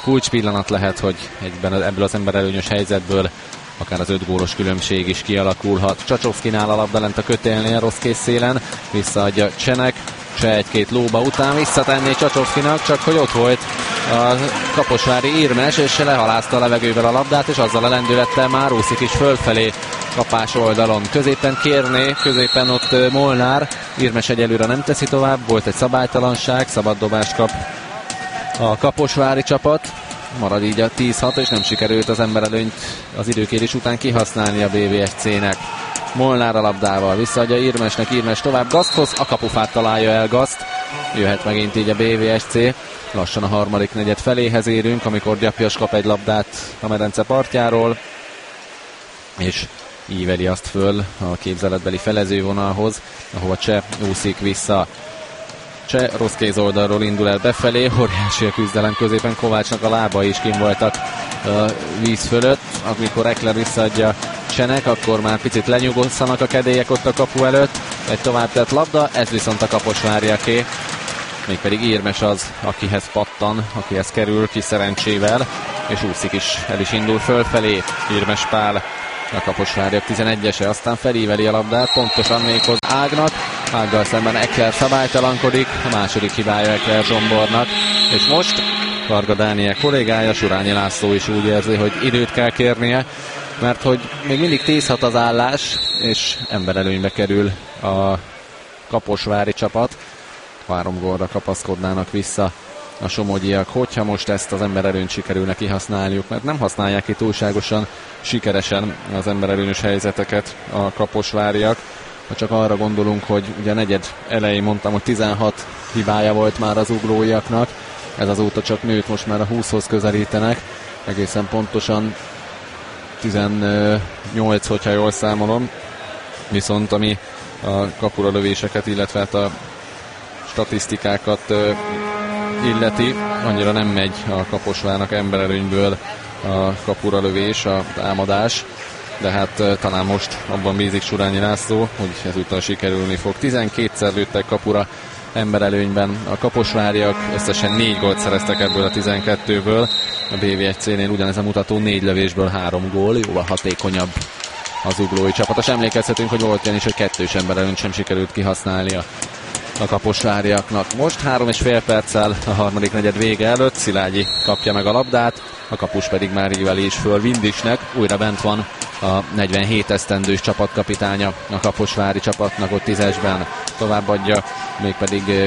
kulcs pillanat lehet, hogy ebből az emberelőnyös helyzetből akár az 5 gólos különbség is kialakulhat. Csacsovszkinál a labda lent a kötélnél, rossz készszélen, visszaadja Csenek, Cseh egy-két lóba után visszatenné Csacsovszkinak, csak hogy ott volt a kaposvári Irmes, és lehalázta a levegővel a labdát, és azzal a lendülettel már úszik is fölfelé kapás oldalon. Középen kérné, középen ott Molnár, Irmes egyelőre nem teszi tovább, volt egy szabálytalanság, szabad dobást kap a kaposvári csapat. Marad így a 10-6, és nem sikerült az emberelőnyt az időkérés után kihasználni a BVSC-nek. Molnár a labdával visszaadja Irmesnek, Irmes tovább Gaszthoz, a kapufát találja el Gaszt. Jöhet megint így a BVSC. Lassan a harmadik negyed feléhez érünk, amikor Gyapjas kap egy labdát a medence partjáról, és íveli azt föl a képzeletbeli felezővonalhoz, ahova Cseh úszik vissza. Cseh rossz kéz oldalról indul el befelé, óriási a küzdelem középen, Kovácsnak a lábai is kint voltak a víz fölött, amikor Ekler visszaadja Csenek, akkor már picit lenyugodszanak a kedélyek ott a kapu előtt, egy tovább tett labda, ez viszont a kaposváriaké, mégpedig Irmes az, akihez pattan, akihez kerül kis szerencsével, és úszik is, el is indul fölfelé, Irmes Pál, a kaposváriak 11-ese, aztán felíveli a labdát, pontosan méghoz Ágnak, Ággal szemben Ekler szabálytalankodik, a második hibája Ekler Zsombornak, és most Varga Dániel kollégája, Surányi László is úgy érzi, hogy időt kell kérnie, mert hogy még mindig 10-6 az állás, és emberelőnybe kerül a kaposvári csapat, 3 gólra kapaszkodnának vissza a somogyiak, hogyha most ezt az emberelőnyt sikerülne kihasználniuk, mert nem használják ki túlságosan sikeresen az emberelőnyös helyzeteket a kaposváriak. Ha csak arra gondolunk, hogy ugye a negyed elején mondtam, hogy 16 hibája volt már az uglóiaknak, ez azóta csak nőtt, most már a 20-hoz közelítenek, egészen pontosan 18, hogyha jól számolom, viszont ami a kapura lövéseket, illetve hát a statisztikákat illeti, annyira nem megy a Kaposvárnak emberelőnyből a kapura lövés, a támadás, de hát talán most abban bízik Surányi László, hogy ezúttal sikerülni fog. 12-szer lőttek kapura emberelőnyben a kaposváriak, összesen 4 gólt szereztek ebből a 12-ből, a BVSC-nél ugyanez a mutató 4 lövésből 3 gól, jóval hatékonyabb az uglói csapat. És emlékezhetünk, hogy volt olyan is, hogy 2-s emberelőnyt sem sikerült kihasználnia a kaposváriaknak. Most 3,5 perccel a harmadik negyed vége előtt Szilágyi kapja meg a labdát, a kapus pedig már íveli is föl Vindisnek, újra bent van a 47 esztendős csapatkapitánya a kaposvári csapatnak ott 10-esben, továbbadja mégpedig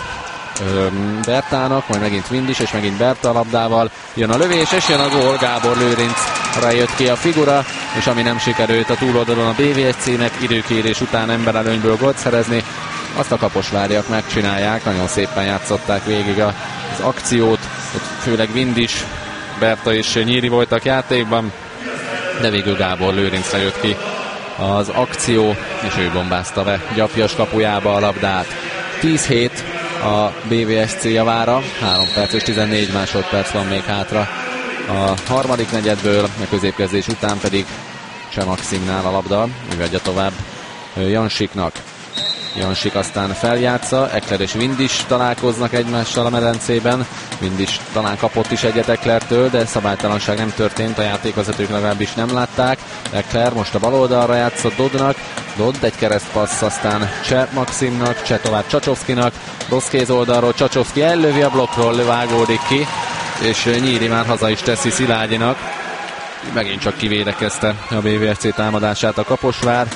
Bertának, majd megint Vindis, és megint Berta a labdával, jön a lövés, és jön a gól, Gábor Lőrincre jött ki a figura, és ami nem sikerült a túloldalon a BVSC-nek időkérés után emberelőnyből gólt szerezni, azt a kaposváriak megcsinálják, nagyon szépen játszották végig az akciót, főleg Vindis, Berta és Nyíri voltak játékban, de végül Gábor Lőrincre jött ki az akció, és ő bombázta be Gyapjas kapujába a labdát. 10-7 a BVSC javára, 3 perc és 14 másodperc van még hátra a harmadik negyedből, a középkezdés után pedig Cseh Maximnál a labda, ő adja tovább Jansiknak. Jansik aztán feljátsza, Ekler és Vindis találkoznak egymással a medencében. Vindis talán kapott is egyet Eklertől, de szabálytalanság nem történt, a játékvezetők legalábbis nem látták. Ekler most a bal oldalra játszott Dodnak, Dodd egy keresztpassz, aztán Cseh Maximnak, Cseh tovább Csacsovszkinak, rossz kéz oldalról Csacsovszki ellövi a blokkról, vágódik ki, és Nyíri már haza is teszi Szilágyinak. Megint csak kivédekezte a BVSC támadását a Kaposvár,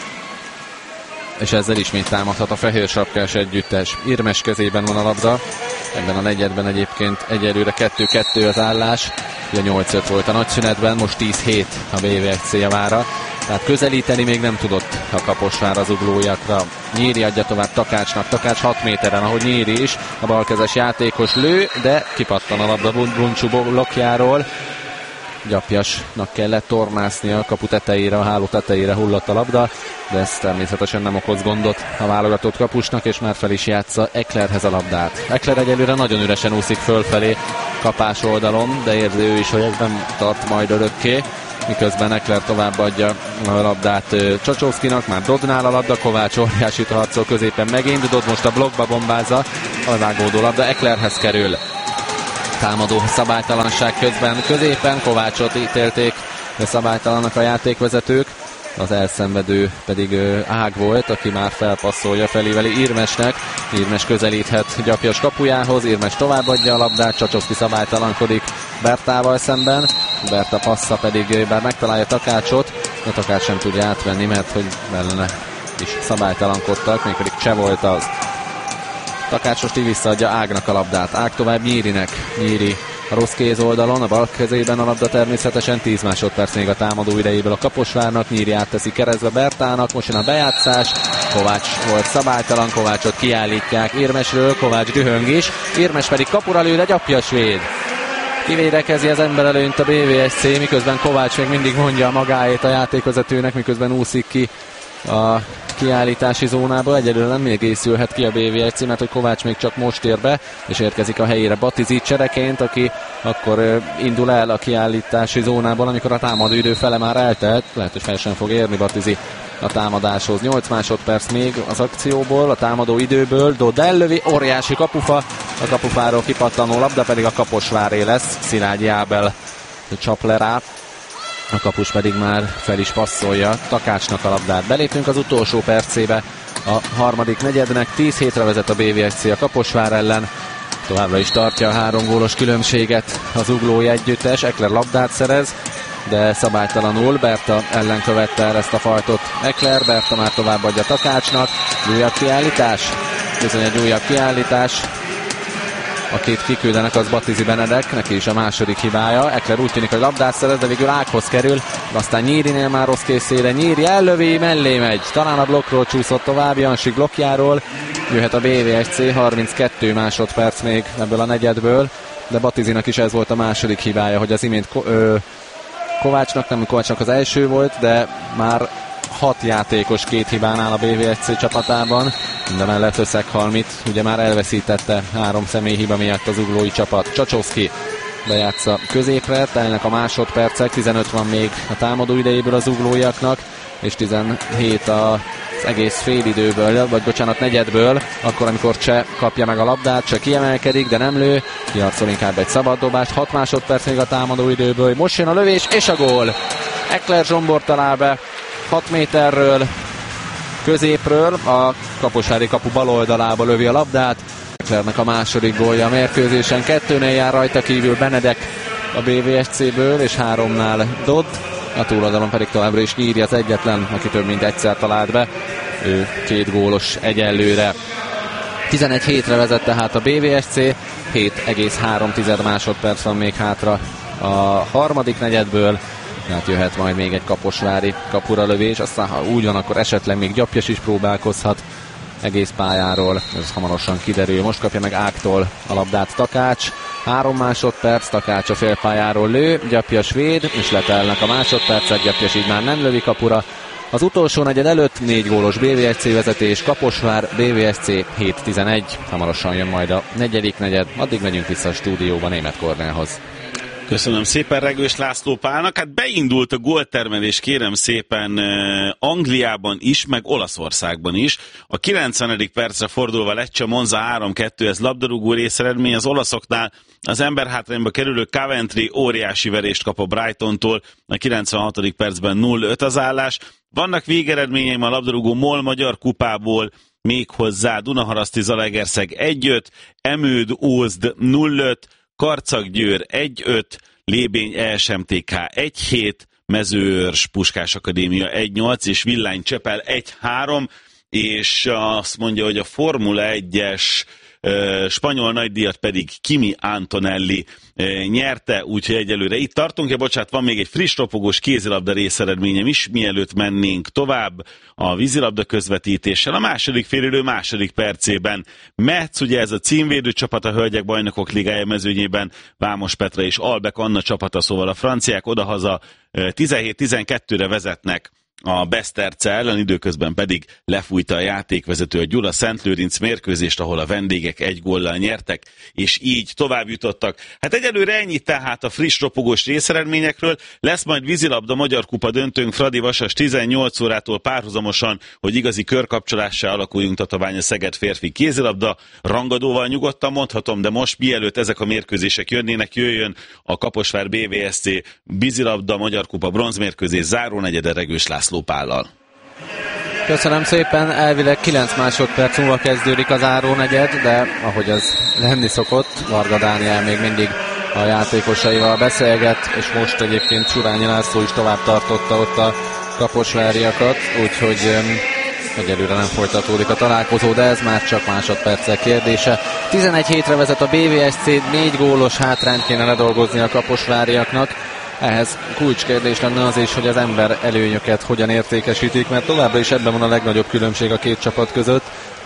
és ezzel ismét támadhat a fehér sapkás együttes. Irmes kezében van a labda, ebben a negyedben egyébként egyelőre 2-2 az állás, ugye 8-5 volt a nagyszünetben, most 10-7 a BVSC javára, tehát közelíteni még nem tudott a Kaposvár az uglójakra. Nyíri adja tovább Takácsnak, Takács 6 méteren, ahogy Nyíri is, a balkezes játékos lő, de kipattan a labda Buncsú blokkjáról. Gyapjasnak kellett tornáznia, a kapu tetejére, a háló tetejére hullott a labda, de ez természetesen nem okoz gondot a válogatott kapusnak, és már fel is játsza Eklerhez a labdát. Ekler egyelőre nagyon üresen úszik fölfelé kapás oldalon, de érzi ő is, hogy ez nem tart majd örökké, miközben Ekler továbbadja a labdát Csacsovszkinak, már Dodnál a labda, Kovács óriásit harcol középen megint, Dodd most a blokkba bombázza, a vágódó labda Eklerhez kerül. támadó szabálytalanság közben középen, Kovácsot ítélték szabálytalannak a játékvezetők, az elszenvedő pedig Ág volt, aki már felpasszolja felíveli Irmesnek. Irmes közelíthet Gyapjas kapujához, Irmes továbbadja a labdát, Csacsovszki szabálytalankodik Bertával szemben, Berta passza pedig bár megtalálja Takácsot, de Takács sem tudja átvenni, mert hogy ellene is szabálytalankodtak, mégpedig Cseh volt az. Takács most így visszaadja Ágnak a labdát, Ág tovább Nyírinek, Nyíri a rossz kéz oldalon, a bal kezében a labda természetesen, 10 másodperc még a támadó idejéből a Kaposvárnak, Nyíri átteszi keresztbe Bertának, most jön a bejátszás, Kovács volt szabálytalan, Kovácsot kiállítják Irmesről, Kovács dühöng is, Irmes pedig kapura lő, de Gyapjas véd. Kivédekezi az emberelőnyt a BVSC, miközben Kovács még mindig mondja magáét a játékvezetőnek, miközben úszik ki a kiállítási zónába. Egyelőre nem egészülhet ki a BVSC, mert hogy Kovács még csak most ér be, és érkezik a helyére Batizi csereként, aki akkor indul el a kiállítási zónából, amikor a támadó idő fele már eltelt. Lehet, hogy fel sem fog érni Batizi a támadáshoz. 8 másodperc még az akcióból, a támadó időből. Dodd ellövi, óriási kapufa, a kapufáról kipattanó labda pedig a Kaposváré lesz. Szilágyi Ábel csap le rá, a kapus pedig már fel is passzolja Takácsnak a labdát. Belépünk az utolsó percébe a harmadik negyednek, 10-7-re vezet a BVSC a Kaposvár ellen. Továbbra is tartja a 3 gólos különbséget az uglói együttes, Ekler labdát szerez, de szabálytalanul Berta ellen követte el ezt a fajtot Ekler, Berta már továbbadja Takácsnak, újabb kiállítás, bizony egy újabb kiállítás. Akit kiküldenek, az Batizi Benedek, neki is a második hibája. Ekler úgy tűnik, hogy labdát szerez, de végül Ághoz kerül, aztán Nyírinél már rossz készére, Nyíri ellövi, mellé megy. Talán a blokkról csúszott tovább, Jansik blokkjáról. Jöhet a BVSC, 32 másodperc még ebből a negyedből, de Batizinak is ez volt a második hibája, hogy az imént Kovácsnak az első volt, de már 6 játékos 2 hibánál a BVSC csapatában. Mindemellett Összeghalmit ugye már elveszítette 3 személyhiba miatt az uglói csapat. Csacsovszki bejátsza középre, telnek a másodpercek, 15 van még a támadó idejéből az uglóiaknak, és 17 az egész félidőből, vagy bocsánat, negyedből, akkor amikor Cseh kapja meg a labdát, Cseh kiemelkedik, de nem lő, kiharcol inkább egy szabad dobást, 6 másodperc még a támadó időből, most jön a lövés, és a gól! Ekler Zsombor talál be 6 méterről, középről, a kaposvári kapu bal oldalába lövi a labdát. Eklernek a második gólja a mérkőzésen, 2-nél jár rajta kívül Benedek a BVSC-ből, és 3-nál Dodd, a túloldalon pedig továbbra is Nyíri az egyetlen, aki több mint egyszer talált be, ő 2 gólos egyelőre. 11-7-re vezet tehát a BVSC, 7,3 másodperc van még hátra a harmadik negyedből, hát jöhet majd még egy kaposvári kapura lövés, aztán ha úgy van, akkor esetleg még Gyapjas is próbálkozhat egész pályáról, ez hamarosan kiderül. Most kapja meg Ágtól a labdát Takács, 3 másodperc, Takács a félpályáról lő, Gyapjas véd, és letelnek a másodpercek, Gyapjas így már nem lövi kapura. Az utolsó negyed előtt 4 gólos BVSC vezetés, Kaposvár, BVSC 7-11, hamarosan jön majd a negyedik negyed, addig megyünk vissza a stúdióba Németh Kornélhoz. Köszönöm szépen Regős László Pálnak. Hát beindult a góltermelés, kérem szépen, Angliában is, meg Olaszországban is. A 90. percre fordulva Lecce Monza 3-2, ez labdarúgó részeredmény. Az olaszoknál az emberhátrányba kerülő Coventry óriási verést kap a Brightontól. A 96. percben 0-5 az állás. Vannak végeredményeim a labdarúgó MOL Magyar Kupából, méghozzá Dunaharaszti Zalaegerszeg 1-5, Emőd Ózd 0-5, Karcag-Győr 1-5, Lébény ESMTK 1-7, Mezőőrs Puskás Akadémia 1-8 és Villány Csepel 1-3, és azt mondja, hogy a Formula 1-es spanyol nagydíjat pedig Kimi Antonelli nyerte, úgyhogy egyelőre itt tartunk. Ja, bocsánat, van még egy friss ropogós kézilabda részeredményem is, mielőtt mennénk tovább a vízilabda közvetítéssel. A második félidő második percében Metz, ugye ez a címvédő csapat a Hölgyek Bajnokok Ligája mezőnyében, Vámos Petra és Albek Anna csapata, szóval a franciák odahaza 17-12-re vezetnek a Beszterce ellen, időközben pedig lefújta a játékvezető a Gyula Szentlőrinc mérkőzést, ahol a vendégek 1 góllal nyertek, és így tovább jutottak. Hát egyelőre ennyit tehát a friss ropogós részeredményekről. Lesz majd vízilabda Magyar Kupa döntőnk Fradi Vasas 18 órától párhuzamosan, hogy igazi körkapcsolással alakuljunk Tatabánya Szeged férfi kézilabda. Rangadóval nyugodtan mondhatom, de most mielőtt ezek a mérkőzések jönnének, jöjjön a Kaposvár BVSC vízilabda Magyar Kupa bronzmérkőzés zárónegyede Regős László Pállal. Köszönöm szépen, elvileg 9 másodperc múlva kezdődik az zárónegyed, de ahogy az lenni szokott, Varga Dániel még mindig a játékosaival beszélget, és most egyébként Surányi László is tovább tartotta ott a kaposváriakat, úgyhogy egyelőre nem folytatódik a találkozó, de ez már csak másodpercek kérdése. 11-7-re vezet a BVSC, 4 gólos hátrányt kéne ledolgozni a kaposváriaknak. Ehhez kulcskérdés lenne az is, hogy az ember előnyöket hogyan értékesítik, mert továbbra is ebben van a legnagyobb különbség a két csapat között.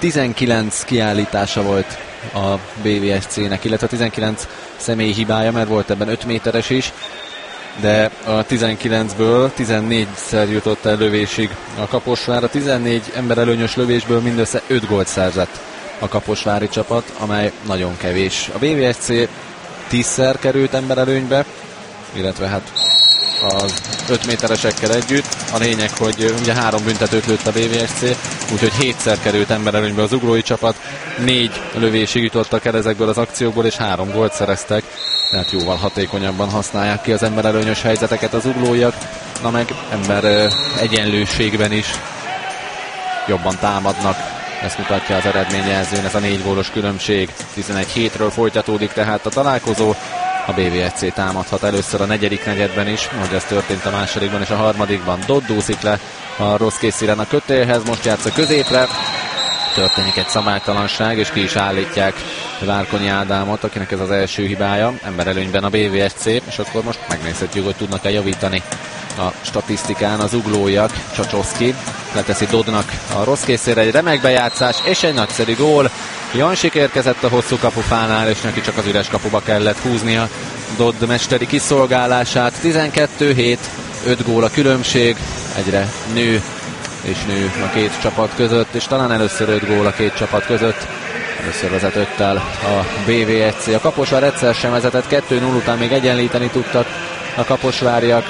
19 kiállítása volt a BVSC-nek, illetve 19 személyi hibája, mert volt ebben 5 méteres is, de a 19-ből 14-szer jutott el lövésig a Kaposvár. A 14 emberelőnyös lövésből mindössze 5 gólt szerzett a kaposvári csapat, amely nagyon kevés. A BVSC 10-szer került emberelőnybe, illetve hát az 5 méteresekkel együtt. A lényeg, hogy ugye 3 büntetőt lőtt a BVSC, úgyhogy 7-szer került emberelőnybe az uglói csapat, 4 lövésig jutottak el ezekből az akciókból, és 3 gólt szereztek, tehát jóval hatékonyabban használják ki az emberelőnyös helyzeteket az uglóiak, na meg ember egyenlőségben is jobban támadnak. Ezt mutatja az eredményjelzőn, ez a 4 gólos különbség. 11-7-ről folytatódik tehát a találkozó. A BVSC támadhat először a negyedik negyedben is, ahogy ez történt a másodikban és a harmadikban. Dodd úszik le a Roszkész-Irena kötélhez, most játszik középre. Történik egy szabálytalanság, és ki is állítják Várkonyi Ádámot, akinek ez az első hibája. Emberelőnyben a BVSC, és akkor most megnézhetjük, hogy tudnak-e javítani a statisztikán az uglóiak. Csacsovszki leteszi Doddnak a Roszkészére, egy remek bejátszás és egy nagyszerű gól. Jansik érkezett a hosszú kapufánál, és neki csak az üres kapuba kellett húznia Dodd mesteri kiszolgálását. 12-7, 5 gól a különbség, egyre nő és nő a két csapat között, és talán először 5 gól a két csapat között. Először vezet 5-tel a BVSC. A Kaposvár egyszer sem vezetett, 2-0 után még egyenlíteni tudtak a kaposváriak,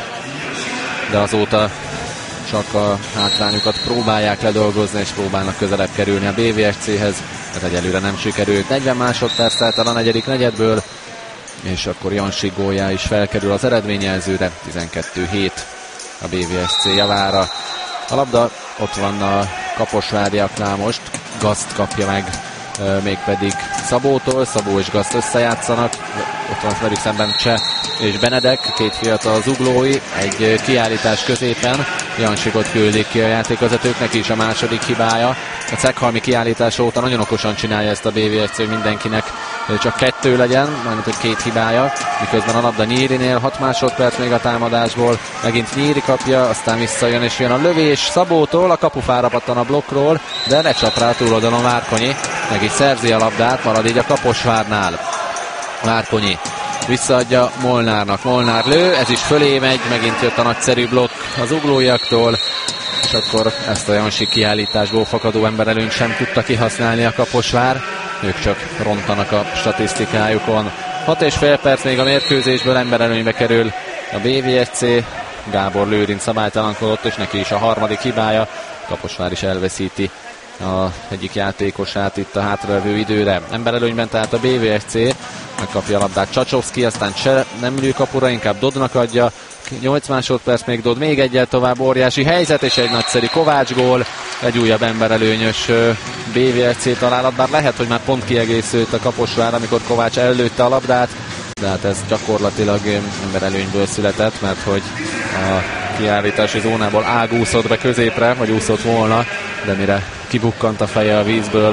de azóta csak a hátrányukat próbálják ledolgozni, és próbálnak közelebb kerülni a BVSC-hez. Ez egyelőre nem sikerült. 40 másodperc telt el a negyedik negyedből, és akkor Jansik góljá is felkerül az eredményjelzőre. 12-7 a BVSC javára. A labda ott van a kaposváriaknál most. Gaszt kapja meg, mégpedig Szabótól. Szabó és Gaszt összejátszanak. Ott van velük szemben Cseh és Benedek, két fiatal zuglói, egy kiállítás középen. Jansikot küldik ki a játékvezetők, neki is a második hibája. A Ceghalmi kiállítása óta nagyon okosan csinálja ezt a BVSC, hogy mindenkinek csak 2 legyen, mármint hogy 2 hibája, miközben a labda Nyírinél, 6 másodperc még a támadásból, megint Nyíri kapja, aztán visszajön és jön a lövés Szabótól, a kapufára pattan a blokkról, de lecsap rá túloldalon Várkonyi, meg is szerzi a labdát, marad így a Kaposvárnál. Várkonyi visszaadja Molnárnak, Molnár lő, ez is fölé megy, megint jött a nagyszerű blokk az uglóiaktól, és akkor ezt a Jansik kiállításból fakadó emberelőnyt sem tudta kihasználni a Kaposvár, ők csak rontanak a statisztikájukon. 6,5 perc még a mérkőzésből, emberelőnybe kerül a BVSC, Gábor Lőrinc szabálytalankodott, és neki is a harmadik hibája, Kaposvár is elveszíti az egyik játékosát itt a hátralévő időre. Emberelőnyben tehát a BVSC, megkapja a labdát Csacsovszki, aztán nem lő kapura, inkább Doddnak adja. 8 másodperc még Dodd, még egyel tovább, óriási helyzet, és egy nagyszerű Kovács gól, egy újabb emberelőnyös BVSC találat, bár lehet, hogy már pont kiegészült a Kaposvár, amikor Kovács ellőtte a labdát, de hát ez gyakorlatilag emberelőnyből született, mert hogy a kiállítási zónából ágúszott be középre, vagy úszott volna, de mire kibukkant a feje a vízből,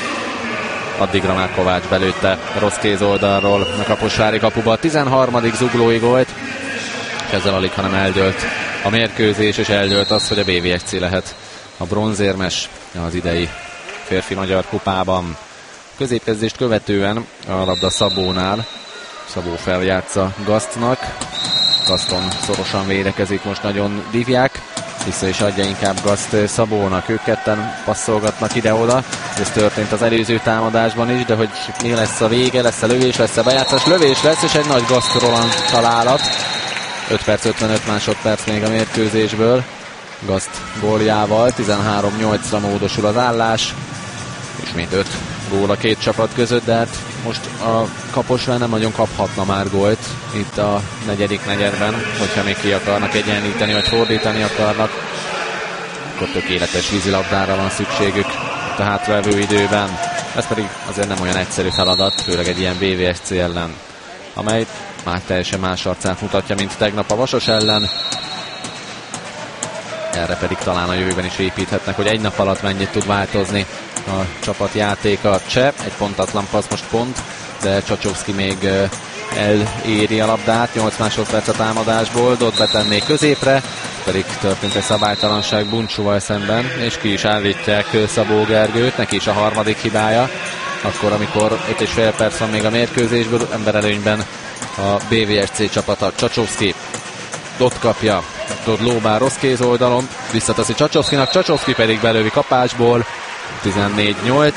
addigra már Kovács belőtte rossz kéz oldalról a kaposvári kapuba. A 13. zuglói gólt, és ezzel alig, hanem eldőlt a mérkőzés, és eldőlt az, hogy a BVSC lehet a bronzérmes az idei férfi magyar kupában. Középkezdést követően a labda Szabónál, Szabó feljátsza Gasztnak, Gaszton szorosan védekezik most nagyon Divják, Vissza is adja inkább Gaszt Szabónak, ők ketten passzolgatnak ide-oda. Ez történt az előző támadásban is, de hogy mi lesz a vége, lesz a lövés, lesz a bejátszás, lövés lesz, és egy nagy Gaszt Roland találat. 5 perc 55 másodperc még a mérkőzésből. Gaszt góljával 13-8-ra módosul az állás. Ismét 5 gól a két csapat között, de hát most a Kaposvár nem nagyon kaphatna már gólt itt a negyedik negyedben, hogyha még ki akarnak egyenlíteni, vagy fordítani akarnak, akkor tökéletes vízilabdára van szükségük a hátralévő időben. Ez pedig azért nem olyan egyszerű feladat, főleg egy ilyen BVSC ellen, amely már teljesen más arcát mutatja, mint tegnap a Vasas ellen. Erre pedig talán a jövőben is építhetnek, hogy egy nap alatt mennyit tud változni a csapat játéka. Cseh, egy pontatlan passz, most pont, de Csacsovszki még eléri a labdát, 8 másodperc a támadásból, Dodd betenné középre, pedig történt egy szabálytalanság Buncsúval szemben, és ki is állítják Szabó Gergőt, neki is a harmadik hibája, akkor amikor 5,5 perc van még a mérkőzésből, emberelőnyben a BVSC csapata. Csacsovszki, Dodd kapja, Dodd lóbál rossz kéz oldalon, visszateszi Csacsovszkinak, Csacsovszki pedig belövi kapásból, 14-8,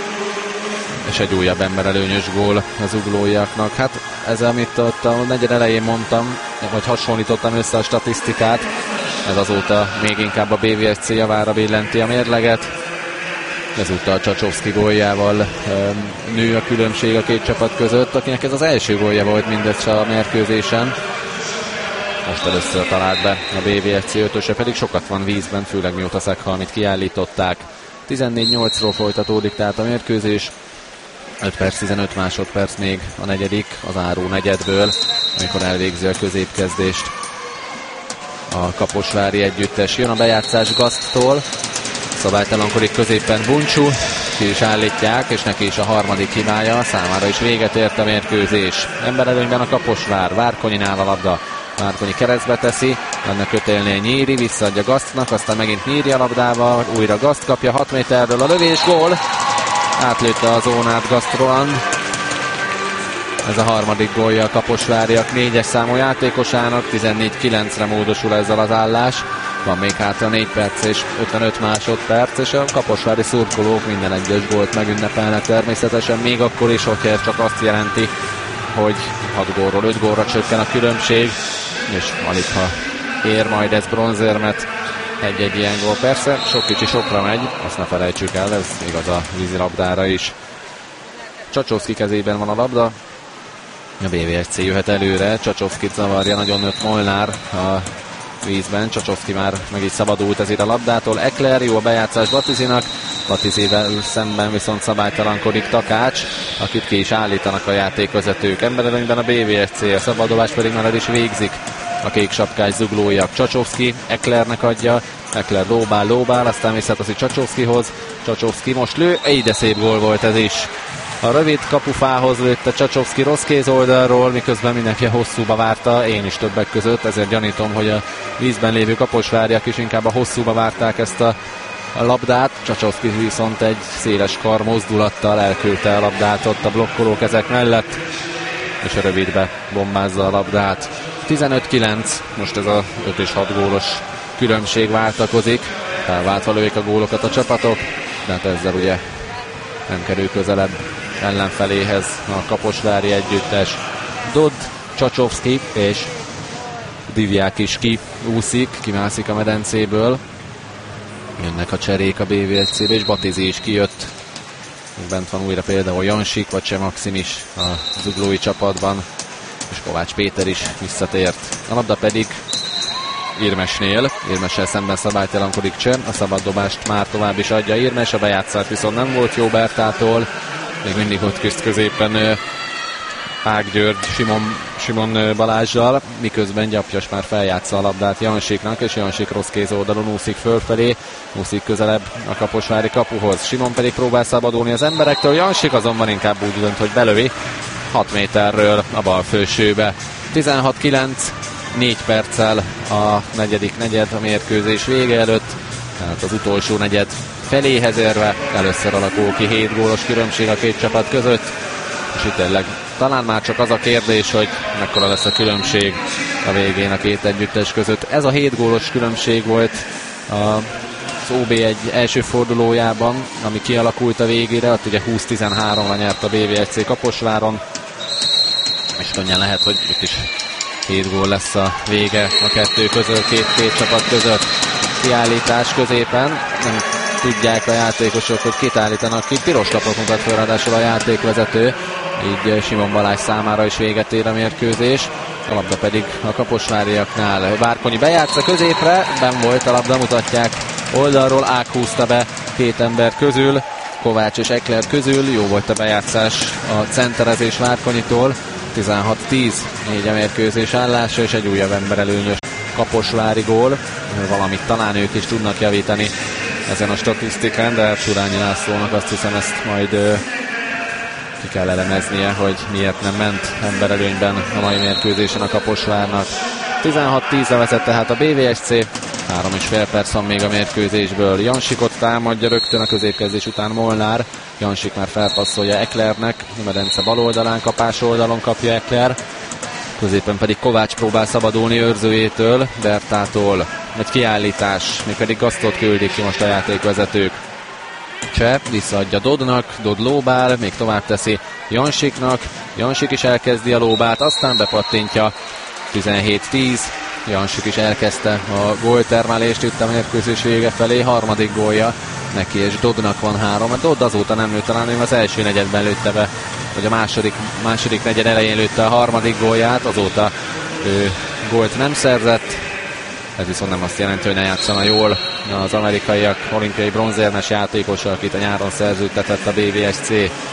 és egy újabb emberelőnyös gól az uglóiaknak. Hát ez, amit ott a negyed elején mondtam, vagy hasonlítottam össze a statisztikát, ez azóta még inkább a BVSC javára billenti a mérleget. Ezúttal Csacsovszki góljával nő a különbség a két csapat között, akinek ez az első gólja volt mindez a mérkőzésen. Most először talált be a BVSC ötöse, pedig sokat van vízben, főleg mióta Szeghalmit kiállították. 14-8-ról folytatódik tehát a mérkőzés. 5 perc 15 másodperc még a negyedik, az áró negyedből, amikor elvégzi a középkezdést a kaposvári együttes. Jön a bejátszás Gaszttól, szabálytalankodik középen Buncsú, ki is állítják, és neki is a harmadik hibája, számára is véget ért a mérkőzés. Emberelőnyben a Kaposvár, Várkonyinál a labda. Várkonyi keresztbe teszi, ennek kötélnél Nyíri, visszaadja Gasztnak, aztán megint Nyíri a labdával, újra Gaszt kapja 6 méterről a lövés, gól! Átlőtte a zónát Gaszt Roland. Ez a harmadik gólja a kaposváriak 4-es számú játékosának, 14-9-re módosul ezzel az állás. Van még hátra 4 perc és 55 másodperc, és a kaposvári szurkolók minden egyes gólt megünnepelnek természetesen, még akkor is, hogyha ez csak azt jelenti, hogy 6 gólról 5 gólra csökken a különbség, és alig ha ér majd ez bronzérmet egy-egy ilyen gól. Persze, sok kicsi sokra megy, azt ne felejtsük el, ez igaz a vízilabdára is. Csacsovszki kezében van a labda, a BVSC jöhet előre, Csacsovszkit zavarja nagyon öt Molnár a vízben, Csacsovszki már meg is szabadult ezért a labdától. Ekler, jó a bejátszás Batizinak, Batizivel szemben viszont szabálytalankodik Takács, akit ki is állítanak a játékvezetők. Emberelőnyben a BVSC, a szabadobás pedig már el is végzik a kék sapkás zuglóiak. Csacsovszki Eklernek adja, Ekler lóbál, aztán visszateszi Csacsovszkihoz, Csacsovszki most lő, de szép gól volt ez is. A rövid kapufához lőtte Csacsovszki rossz kéz oldalról, miközben mindenki hosszúba várta, én is többek között, ezért gyanítom, hogy a vízben lévő kaposváriak is inkább a hosszúba várták ezt a labdát. Csacsovszki viszont egy széles kar mozdulattal elküldte a labdát ott a blokkoló kezek mellett, és a rövidbe bombázza a labdát. 15-9, most ez a 5 és 6 gólos különbség váltakozik, felváltva lőjék a gólokat a csapatok, de hát ezzel ugye nem kerül közelebb ellenfeléhez a kaposvári együttes. Dodd, Csacsovszki és Divják is kimászik a medencéből. Jönnek a cserék a BVSC-be, és Batizi is kijött. Bent van újra például Jansik, vagy Cseh Maxim is a zuglói csapatban, és Kovács Péter is visszatért. A labda pedig Irmessel szemben szabálytalankodik Cseh, a szabad dobást már tovább is adja Irmes, a bejátszás viszont nem volt jó Bertától, még mindig ott küzd középen Ág György Simon Balázsjal, miközben Gyapjas már feljátsza a labdát Jansiknak, és Jansik rossz kéz oldalon úszik fölfelé, úszik közelebb a kaposvári kapuhoz. Simon pedig próbál szabadulni az emberektől, Jansik azonban inkább úgy dönt, hogy belövi 6 méterről a bal fősőbe. 16-9, 4 perccel a negyedik negyed a mérkőzés vége előtt, tehát az utolsó negyed feléhez érve először alakul ki 7 gólos különbség a két csapat között, és itt tényleg Talán már csak az a kérdés, hogy mekkora lesz a különbség a végén a két együttes között. Ez a 7 gólos különbség volt az OB1 első fordulójában, ami kialakult a végére, ott ugye 20-13-ra nyert a BVSC Kaposváron, és könnyen lehet, hogy itt is 7 gól lesz a vége a kettő között, két csapat között. Kiállítás középen, nem tudják a játékosok, hogy kit állítanak ki. Piros lapot mutat fel ráadásul a játékvezető, így Simon Balázs számára is véget ér a mérkőzés. A labda pedig a kaposváriaknál. Várkonyi bejátsza középre, benn volt a labda, mutatják oldalról, Ák húzta be két ember közül, Kovács és Ekler közül. Jó volt a bejátszás a centerezés Várkonyitól. 16-10, 4 a mérkőzés állása, és egy újabb emberelőnyös kaposvári gól. Valamit talán ők is tudnak javítani ezen a statisztikán, de Surányi Lászlónak azt hiszem ezt majd ki kell elemeznie, hogy miért nem ment emberelőnyben a mai mérkőzésen a Kaposvárnak. 16-10-re vezet tehát a BVSC, 3,5 perc van még a mérkőzésből. Jansikot támadja rögtön a középkezdés után Molnár. Jansik már felpasszolja Eklernek, a medence bal oldalán, kapás oldalon kapja Ekler. Középen pedig Kovács próbál szabadulni őrzőjétől, Bertától. Egy kiállítás, még pedig Gasztot küldik ki most a játékvezetők. Cseh visszaadja Dodnak, Dodd lóbál, még tovább teszi Jansiknak. Jansik is elkezdi a lóbát, aztán bepattintja. 17-10. Jansik is elkezdte a góltermelést itt a mérkőzés vége felé. Harmadik gólja neki, és Doddnak van 3. Dodd azóta nem lőtt, talán az első negyedben lőtte be, vagy a második negyed elején lőtte a harmadik gólját, azóta gólt nem szerzett. Ez viszont nem azt jelenti, hogy ne játszana jól az amerikaiak olimpiai bronzérmes játékosa, akit a nyáron szerződtetett a BVSC.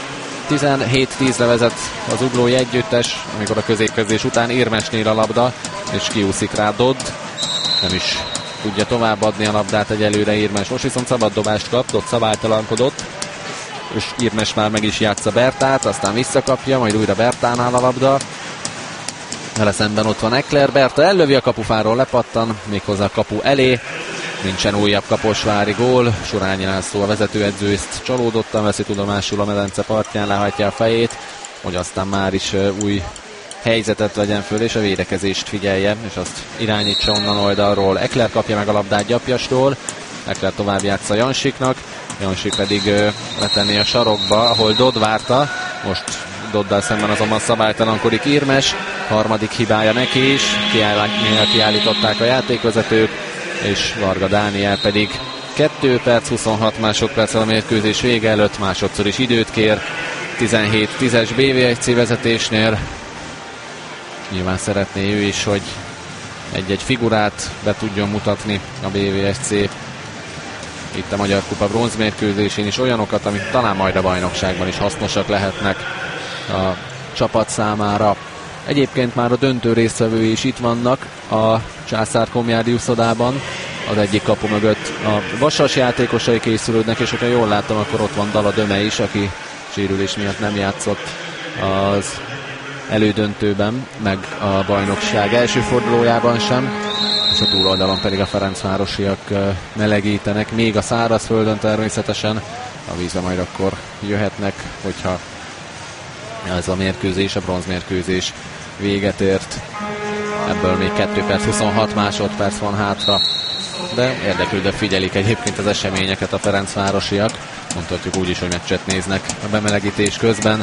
17-10-re vezet az uglói együttes, amikor a középkezdés után Irmesnél a labda, és kiúszik rá Dodd. Nem is tudja továbbadni a labdát egyelőre Irmes. Most viszont szabad dobást kap, Dodd szabálytalankodott, és Irmes már meg is játsza Bertát, aztán visszakapja, majd újra Bertánál a labda. Vele szemben ott van Ekler, Berta ellövi a kapufáról, lepattan, méghozzá a kapu elé. Nincsen újabb kaposvári gól. Surányi László a vezetőedző ezt csalódottan veszi tudomásul, a medence partján lehajtja a fejét, hogy aztán már is új helyzetet vegyen föl, és a védekezést figyelje, és azt irányítsa onnan oldalról. Ekler kapja meg a labdát Gyapjastól, Ekler tovább játsza Jansiknak, Jansik pedig letenni a sarokba, ahol Dodd várta. Most Doddal szemben azonban szabálytalankodik Irmes, harmadik hibája neki is, kiállították a játékvezetők, és Varga Dániel pedig 2 perc 26 másodperccel a mérkőzés vége előtt másodszor is időt kér. 17-10-es BVSC vezetésnél. Nyilván szeretné ő is, hogy egy-egy figurát be tudjon mutatni a BVSC itt a Magyar Kupa bronzmérkőzésén is, olyanokat, amik talán majd a bajnokságban is hasznosak lehetnek a csapat számára. Egyébként már a döntő résztvevői is itt vannak a Császár-Komjádi úszodában, az egyik kapu mögött a Vasas játékosai készülődnek, és hogyha jól láttam, akkor ott van Dala Döme is, aki sérülés miatt nem játszott az elődöntőben, meg a bajnokság első fordulójában sem, és a túloldalon pedig a ferencvárosiak melegítenek, még a szárazföldön természetesen, a vízbe majd akkor jöhetnek, hogyha ez a mérkőzés, a bronzmérkőzés véget ért. Ebből még 2 perc 26 másodperc van hátra, de érdeklődve figyelik egyébként az eseményeket a ferencvárosiak. Mondhatjuk úgy is, hogy meccset néznek a bemelegítés közben.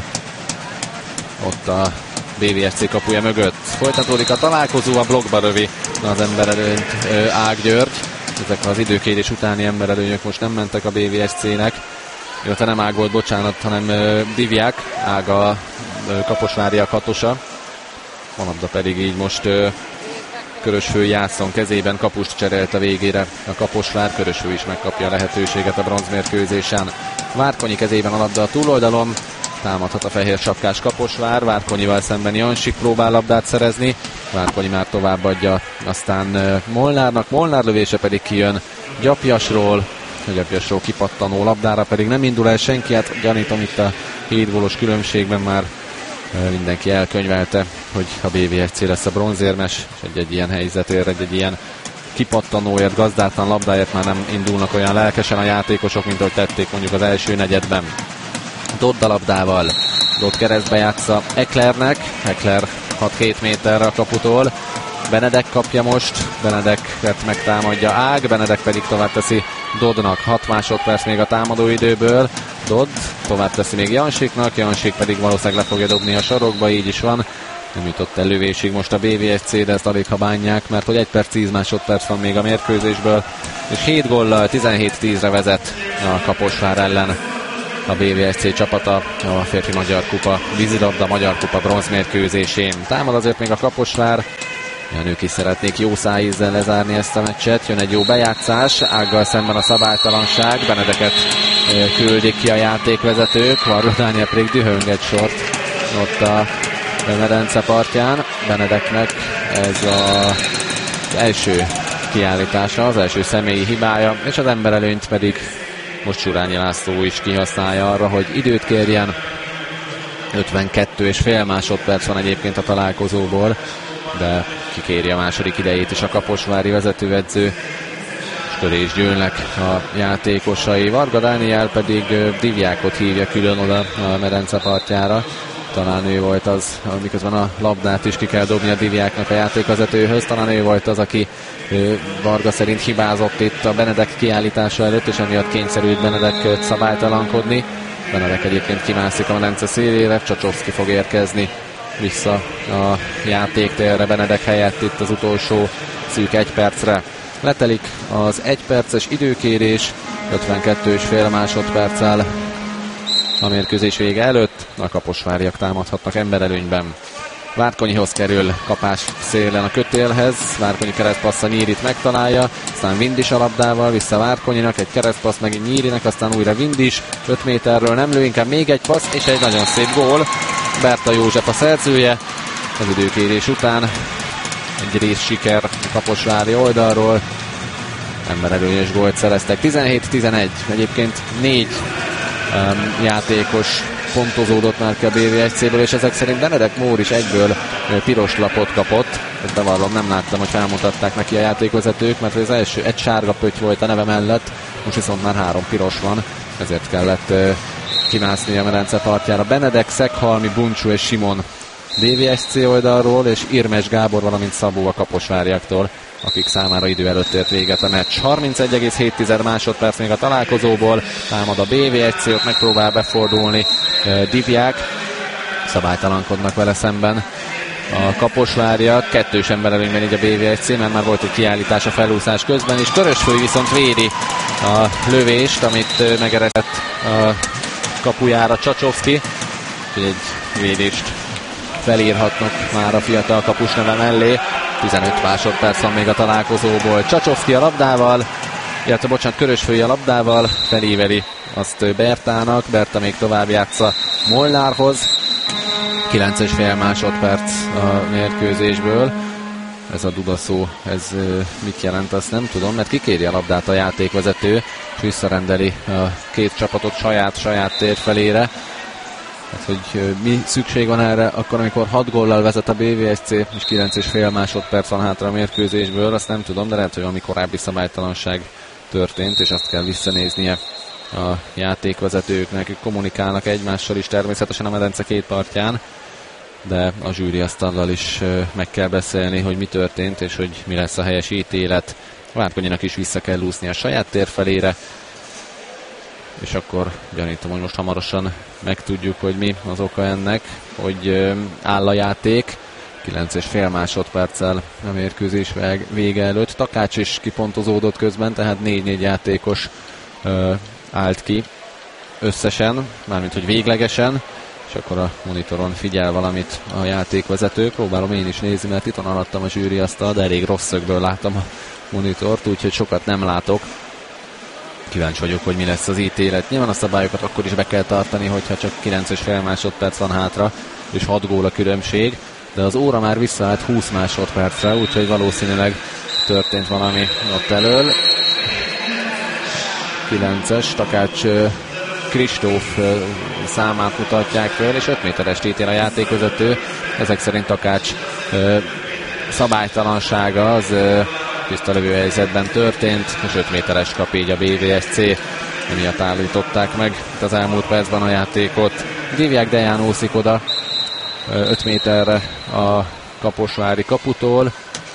Ott a BVSC kapuja mögött folytatódik a találkozó, a blokkba rövi az emberelőnyt Ág György. Ezek az időkérés utáni emberelőnyök most nem mentek a BVSC-nek, illetve nem Ág volt, bocsánat, hanem Divják, Ág a kaposváriak hatosa. A labda pedig így most Körösfő Jászon kezében, kapust cserélt a végére a Kaposvár, Körösfő is megkapja a lehetőséget a bronzmérkőzésen. Várkonyi kezében a labda a túloldalon, támadhat a fehér sapkás Kaposvár, Várkonyival szemben Jansik próbál labdát szerezni, Várkonyi már továbbadja aztán Molnárnak, Molnár lövése pedig kijön Gyapjasról, a Gyapjasról kipattanó labdára pedig nem indul el senki, hát gyanítom itt a 7 gólos különbségben már mindenki elkönyvelte, hogy a BVSC lesz a bronzérmes, és egy ilyen helyzetért, egy ilyen kipattanóért, gazdátlan labdáért már nem indulnak olyan lelkesen a játékosok, mint ahogy tették mondjuk az első negyedben. Dodd a labdával, Dodd keresztbe játsza Eklernek, Ekler 6-2 méterre a kaputól, Benedek kapja most, Benedeket megtámadja Ág, Benedek pedig tovább teszi Doddnak, 6 másodperc még a támadó időből, Dodd tovább teszi még Jansiknak, Jansik pedig valószínűleg le fogja dobni a sarokba, így is van. Nem jutott el lövésig most a BVSC, de ezt alig ha bánják, mert hogy 1 perc 10 másodperc van még a mérkőzésből, és 7 góllal 17-10-re vezet a Kaposvár ellen a BVSC csapata a férfi Magyar Kupa, vízilabda Magyar Kupa bronzmérkőzésén. Támad azért még a Kaposvár, a nők is szeretnék jó szájízzel lezárni ezt a meccset. Jön egy jó bejátszás, Ággal szemben a szabálytalanság, Benedeket küldik ki a játékvezetők, Varga Dániel pedig dühöng egy sort ott a medence partján. Benedeknek ez az első kiállítása, az első személyi hibája, és az emberelőnyt pedig most Surányi László is kihasználja arra, hogy időt kérjen. 52,5 másodperc van egyébként a találkozóból, de kikéri a második idejét is a kaposvári vezetőedző. Köré is győlnek a játékosai. Varga Dániel pedig Divjákot hívja külön oda a medence partjára. Talán ő volt az, miközben a labdát is ki kell dobni a Divjáknak a játékvezetőhöz. Talán ő volt az, aki Varga szerint hibázott itt a Benedek kiállítása előtt, és emiatt kényszerült Benedek szabálytalankodni. Benedek egyébként kimászik a medence szélére, Csacsovszki fog érkezni vissza a játéktérre Benedek helyett itt az utolsó szűk 1 percre. Letelik az 1 perces időkérés, 52,5 másodperccel a mérkőzés vége előtt. A kaposváriak támadhatnak emberelőnyben. Várkonyihoz kerül kapás szélen a kötélhez, Várkonyi keresztpassza Nyírit megtalálja, aztán Vindis a labdával, vissza Várkonyinak, egy keresztpassz megint Nyírinek, aztán újra Vindis, 5 méterről nem lő, inkább még egy passz, és egy nagyon szép gól. Berta József a szerzője, az időkérés után egy rész siker a kaposvári oldalról, emberelőnyös gólt szereztek. 17-11, egyébként 4 játékos pontozódott már ki a BVSC-ből, és ezek szerint Benedek Mór is egyből piros lapot kapott. Ezt bevallom, nem láttam, hogy felmutatták neki a játékvezetők, mert az első egy sárga pötty volt a neve mellett, most viszont már 3 piros van, ezért kellett kimászni a medence partjára. Benedek, Szeghalmi, Buncsú és Simon BVSC oldalról, és Irmes Gábor, valamint Szabó a kaposváriaktól, akik számára idő előtt ért véget a meccs. 31,7 másodperc még a találkozóból, támad a BVSC, ott megpróbál befordulni Divják, szabálytalankodnak vele szemben a kaposváriak, 2-s emberelőnyben így a BVSC, mert már volt egy kiállítás a felúszás közben, és Körösföly viszont védi a lövést, amit megeresztett a kapujára Csacsovszki, egy védést felírhatnak már a fiatal kapus neve mellé. 15 másodperc van még a találkozóból. Csacsovszki a labdával, illetve bocsánat, Körösföly a labdával, felíveli azt Bertának, Berta még tovább játsza Molnárhoz. 9,5 másodperc a mérkőzésből. Ez a dudaszó, ez mit jelent, azt nem tudom, mert kikéri a labdát a játékvezető, és visszarendeli a két csapatot saját tér felére. Hát, hogy mi szükség van erre, akkor amikor 6 góllal vezet a BVSC, és 9,5 másodperc van hátra a mérkőzésből, azt nem tudom, de lehet, hogy valami korábbi szabálytalanság történt, és azt kell visszanéznie a játékvezetőknek, ők kommunikálnak egymással is természetesen a medence két partján, de a zsűriasztallal is meg kell beszélni, hogy mi történt, és hogy mi lesz a helyes ítélet. Várkonyinak is vissza kell úszni a saját tér felére, és akkor gyanítom, hogy most hamarosan megtudjuk, hogy mi az oka ennek, hogy áll a játék. 9,5 másodperccel a mérkőzés vége előtt. Takács is kipontozódott közben, tehát 4-4 játékos állt ki összesen, mármint hogy véglegesen, és akkor a monitoron figyel valamit a játékvezető. Próbálom én is nézni, mert itt van alattam a zsűriasztal, de elég rossz szögből látom a monitort, úgyhogy sokat nem látok. Kíváncsi vagyok, hogy mi lesz az ítélet. Nyilván a szabályokat akkor is be kell tartani, hogyha csak 9,5 másodperc van hátra, és 6 gól a különbség, de az óra már visszaállt 20 másodpercre, úgyhogy valószínűleg történt valami ott elől. 9-es, Takács Kristóf számát mutatják föl, és 5 méteres ítél a játékvezető. Ezek szerint Takács szabálytalansága az tisztalövő helyzetben történt, és 5 méteres kap így a BVSC, emiatt állították meg itt az elmúlt percben a játékot. Diviák Deján úszik oda 5 méterre a kaposvári kaputól,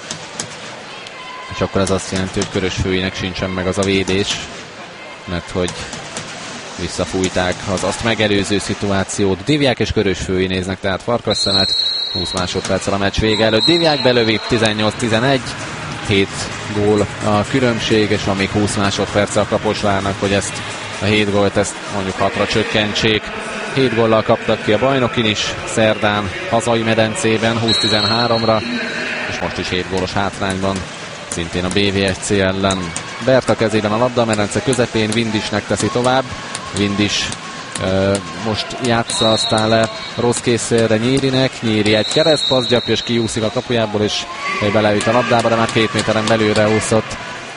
és akkor ez azt jelenti, hogy Körösfőinek sincsen meg az a védés, mert hogy visszafújták az azt megelőző szituációt. Diviák és Körösfői néznek tehát farkasszemet, 20 másodperccel a meccs vége előtt. Diviák belövi 18-11, 7 gól a különbség, és van még 20 másodperccel a Kaposvárnak, hogy ezt a 7 gólt ezt mondjuk 6-ra csökkentsék. 7 góllal kaptak ki a bajnokin is, szerdán hazai medencében 20-13-ra, és most is 7 gólos hátrányban, szintén a BVSC ellen. Berta kezében a labda, medence közepén, Vindisnek teszi tovább. Vindis most játsza aztán le rossz készélre Nyírinek. Nyíri egy keresztpassz gyapja, és kiúszik a kapujából, és beleüt a labdába, de már 2 méteren belőle úszott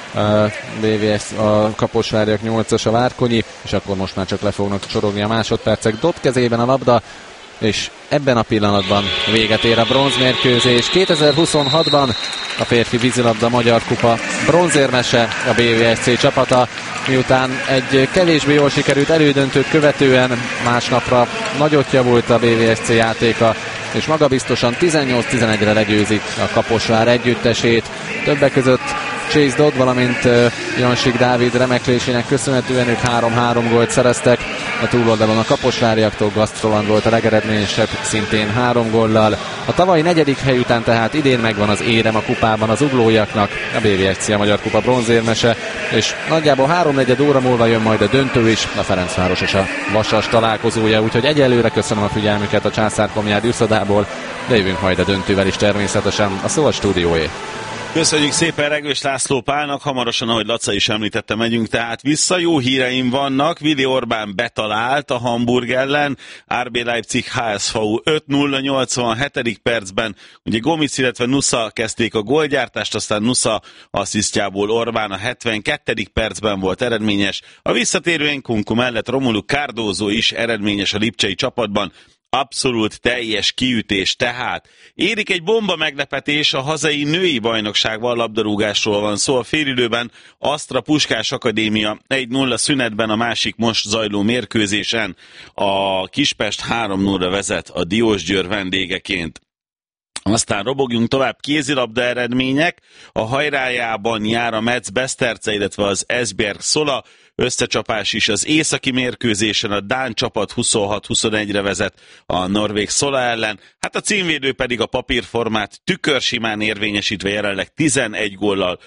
a kaposváriak 8-as a Várkonyi, és akkor most már csak le fognak csorogni a másodpercek. Dob kezében a labda, és ebben a pillanatban véget ér a bronzmérkőzés. 2026-ban a férfi vízilabda Magyar Kupa bronzérmese a BVSC csapata, miután egy kevésbé jól sikerült elődöntőt követően másnapra nagyot javult a BVSC játéka, és magabiztosan 18-11-re legyőzik a Kaposvár együttesét. Többek között Chase Dodd, valamint Jansik Dávid remeklésének köszönhetően ők 3-3 gólt szereztek. A túloldalon a kaposváriaktól Gaszt Roland volt a legeredményesebb, szintén 3 góllal. A tavalyi 4. hely után tehát idén megvan az érem a kupában az uglóiaknak, a BVSC a Magyar Kupa bronzérmese, és nagyjából 3-4 óra múlva jön majd a döntő is, a Ferencváros és a Vasas találkozója, úgyhogy egyelőre köszönöm a figyelmüket a Császár-Komjád űrszodából, de jövünk majd a döntővel is természetesen. A szó a stúdióé. Köszönjük szépen Regős László Pálnak, hamarosan, ahogy Laca is említette, megyünk tehát vissza. Jó híreim vannak, Vili Orbán betalált a Hamburg ellen, RB Leipzig HSV 5-0 87. percben. Ugye Gomic, illetve Nusza kezdték a gólgyártást, aztán Nusza asszisztjából Orbán a 72. percben volt eredményes. A visszatérő Nkunku mellett Romelu Cardozo is eredményes a lipcsei csapatban. Abszolút teljes kiütés, tehát érik egy bomba meglepetés, a hazai női bajnokságban, labdarúgásról van szó. A félidőben Asztra Puskás Akadémia 1-0 szünetben, a másik most zajló mérkőzésen a Kispest 3-0-ra vezet a Diósgyőr vendégeként. Aztán robogjunk tovább, kézilabda eredmények. A hajrájában jár a Metz Beszterce, illetve az Esbjerg Szola. Összecsapás is az északi mérkőzésen, a dán csapat 26-21-re vezet a norvég Szola ellen. Hát a címvédő pedig a papírformát tükörsimán érvényesítve jelenleg 11 góllal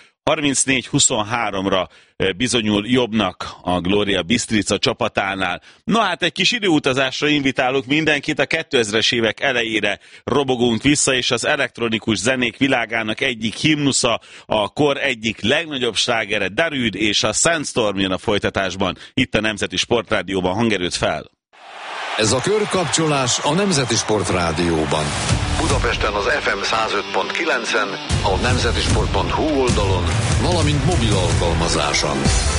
34-23-ra bizonyul jobbnak a Gloria Bistrica csapatánál. Na hát egy kis időutazásra invitálok mindenkit, a 2000-es évek elejére robogunk vissza, és az elektronikus zenék világának egyik himnusza, a kor egyik legnagyobb slágere, Darude és a Sandstorm jön a folytatásban, itt a Nemzeti Sportrádióban. Hangerőt fel! Ez a körkapcsolás a Nemzeti Sportrádióban. Budapesten az FM 105.9-en, a nemzetisport.hu oldalon, valamint mobil alkalmazáson.